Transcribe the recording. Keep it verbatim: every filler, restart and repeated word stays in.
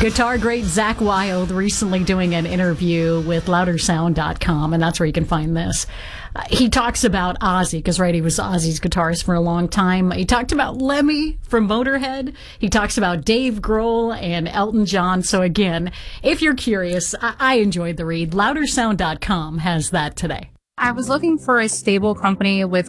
Guitar great Zakk Wylde recently doing an interview with louder sound dot com, and that's where you can find this. Uh, he talks about Ozzy, because, right, he was Ozzy's guitarist for a long time. He talked about Lemmy from Motorhead. He talks about Dave Grohl and Elton John. So, again, if you're curious, I, I enjoyed the read. louder sound dot com has that today. I was looking for a stable company with